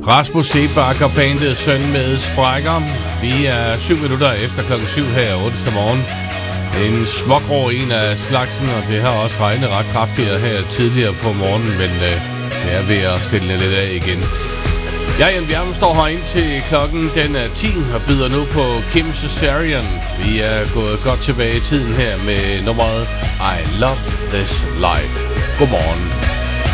Rasmus Sebak og bandet Søn med Sprækker. Vi er 7 minutter efter klokken 7 her onsdag morgen. En smågrå en af slagsen, og det har også regnet ret kraftigt her tidligere på morgenen, men det er ved at stille lidt af igen. Jeg, Jan Bjerg, står her ind til klokken den er 10 og byder nu på Kim Cesarian. Vi er gået godt tilbage i tiden her med nummeret I Love This Life. Godmorgen.